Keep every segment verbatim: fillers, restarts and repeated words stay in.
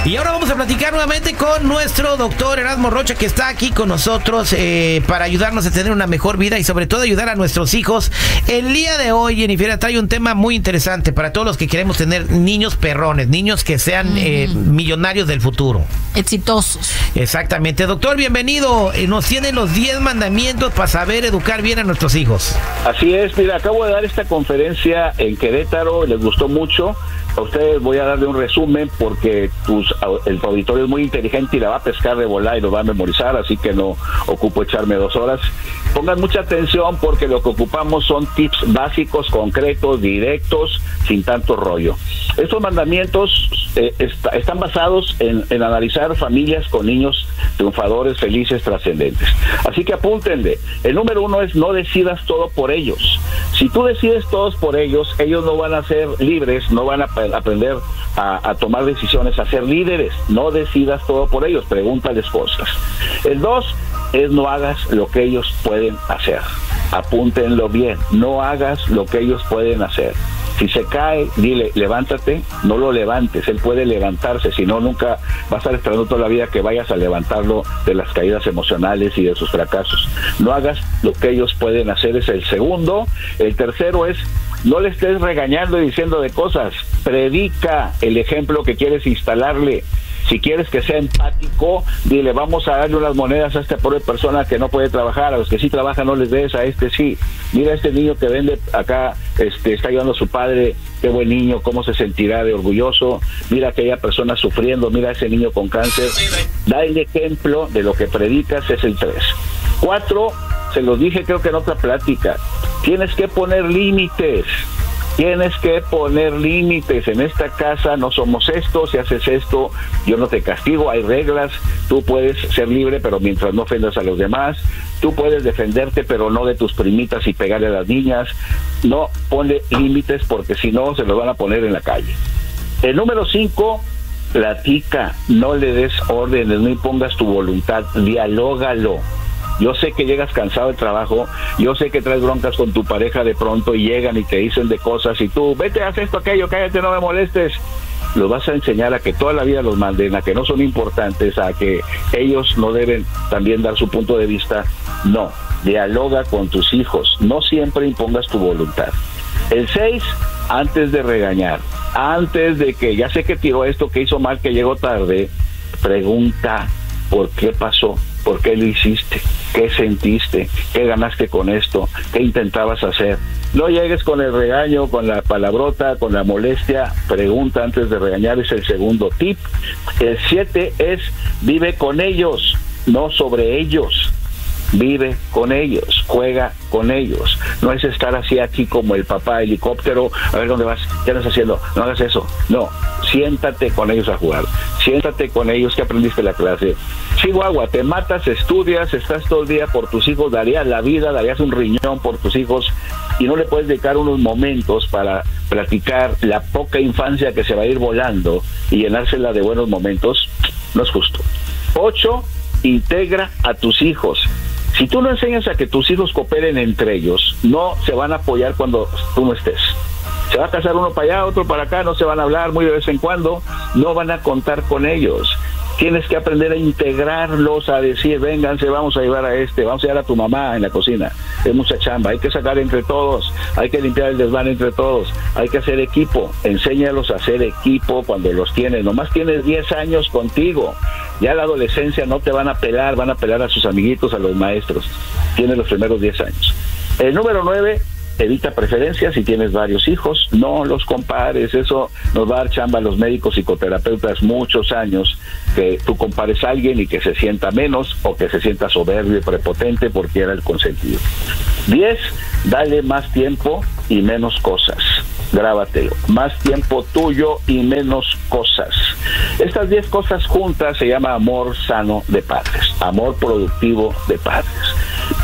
Y ahora vamos a platicar nuevamente con nuestro doctor Erasmo Rocha, que está aquí con nosotros eh, para ayudarnos a tener una mejor vida y sobre todo ayudar a nuestros hijos. El día de hoy, Jennifer, trae un tema muy interesante para todos los que queremos tener niños perrones, niños que sean mm. eh, millonarios del futuro. Exitosos. Exactamente. Doctor, bienvenido. Eh, nos tienen los diez mandamientos para saber educar bien a nuestros hijos. Así es, mira, acabo de dar esta conferencia en Querétaro, les gustó mucho. A ustedes voy a darle un resumen porque tus, el auditorio es muy inteligente y la va a pescar de volada y lo va a memorizar, así que no ocupo echarme dos horas. Pongan mucha atención porque lo que ocupamos son tips básicos, concretos, directos, sin tanto rollo. Estos mandamientos eh, est- están basados en, en analizar familias con niños triunfadores, felices, trascendentes. Así que apúntenle. El número uno es: no decidas todo por ellos. Si tú decides todos por ellos, ellos no van a ser libres, no van a aprender a, a tomar decisiones, a ser líderes. No decidas todo por ellos, pregúntales cosas. El dos es: no hagas lo que ellos pueden hacer. Apúntenlo bien, no hagas lo que ellos pueden hacer. Si se cae, dile, levántate, no lo levantes, él puede levantarse, si no, nunca va a estar esperando toda la vida que vayas a levantarlo de las caídas emocionales y de sus fracasos. No hagas lo que ellos pueden hacer, es el segundo. El tercero es: no le estés regañando y diciendo de cosas, predica el ejemplo que quieres instalarle. Si quieres que sea empático, dile, vamos a darle unas monedas a esta pobre persona que no puede trabajar, a los que sí trabajan no les des, a este sí. Mira a este niño que vende acá, este, está ayudando a su padre, qué buen niño, cómo se sentirá de orgulloso. Mira a aquella persona sufriendo, mira a ese niño con cáncer. Da el ejemplo de lo que predicas, es el tres. Cuatro, se los dije creo que en otra plática, tienes que poner límites. Tienes que poner límites. En esta casa no somos esto, si haces esto, yo no te castigo, hay reglas, tú puedes ser libre, pero mientras no ofendas a los demás, tú puedes defenderte, pero no de tus primitas y pegarle a las niñas. No, ponle límites porque si no, se los van a poner en la calle. El número cinco, platica, no le des órdenes, no impongas tu voluntad, dialógalo. Yo sé que llegas cansado del trabajo, yo sé que traes broncas con tu pareja de pronto y llegan y te dicen de cosas y tú, vete, haz esto, aquello, cállate, no me molestes. Los vas a enseñar a que toda la vida los manden, a que no son importantes, a que ellos no deben también dar su punto de vista. No, dialoga con tus hijos, no siempre impongas tu voluntad. El seis, antes de regañar, antes de que ya sé que tiró esto, que hizo mal, que llegó tarde, pregunta por qué pasó. ¿Por qué lo hiciste? ¿Qué sentiste? ¿Qué ganaste con esto? ¿Qué intentabas hacer? No llegues con el regaño, con la palabrota, con la molestia. Pregunta antes de regañar, es el segundo tip. El siete es: vive con ellos, no sobre ellos. Vive con ellos, juega con ellos. No es estar así aquí como el papá helicóptero, a ver dónde vas, ¿qué estás haciendo? No hagas eso. No, siéntate con ellos a jugar. Siéntate con ellos, que aprendiste la clase. Chihuahua, te matas, estudias, estás todo el día por tus hijos, darías la vida, darías un riñón por tus hijos y no le puedes dedicar unos momentos para platicar la poca infancia que se va a ir volando y llenársela de buenos momentos. No es justo. Ocho, integra a tus hijos. Si tú no enseñas a que tus hijos cooperen entre ellos, no se van a apoyar cuando tú no estés. Se va a casar uno para allá, otro para acá, no se van a hablar muy de vez en cuando, no van a contar con ellos. Tienes que aprender a integrarlos, a decir, vénganse, vamos a llevar a este, vamos a llevar a tu mamá en la cocina. Es mucha chamba, hay que sacar entre todos, hay que limpiar el desván entre todos, hay que hacer equipo. Enséñalos a hacer equipo cuando los tienes. Nomás tienes diez años contigo. Ya en la adolescencia no te van a pelar, van a pelar a sus amiguitos, a los maestros. Tienes los primeros diez años. El número nueve, evita preferencias. Si tienes varios hijos, no los compares. Eso nos va a dar chamba a los médicos, psicoterapeutas, muchos años, que tú compares a alguien y que se sienta menos o que se sienta soberbio y prepotente porque era el consentido. Diez, dale más tiempo y menos cosas. Grábatelo, más tiempo tuyo y menos cosas. Estas diez cosas juntas se llama amor sano de padres, amor productivo de padres.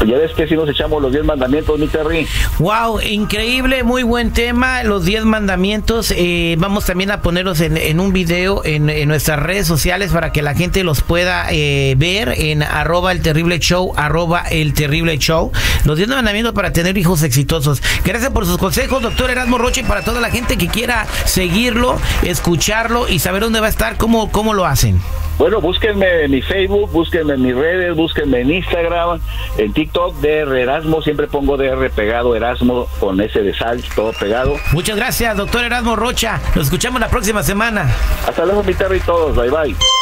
Ya ves que si nos echamos los diez mandamientos, mi Terry. Wow, increíble, muy buen tema, los diez mandamientos. Eh, vamos también a ponerlos en, en un video en, en nuestras redes sociales para que la gente los pueda eh, ver en arroba el terrible show, arroba el terrible show. Los diez mandamientos para tener hijos exitosos. Gracias por sus consejos, doctor Erasmo Rocha, y para toda la gente que quiera seguirlo, escucharlo y saber dónde va a estar, ¿cómo, cómo lo hacen? Bueno, búsquenme en mi Facebook, búsquenme en mis redes, búsquenme en Instagram, en TikTok, D R Erasmo, siempre pongo D R pegado, Erasmo, con S de sal, todo pegado. Muchas gracias, doctor Erasmo Rocha. Nos escuchamos la próxima semana. Hasta luego, mi Terry, todos. Bye, bye.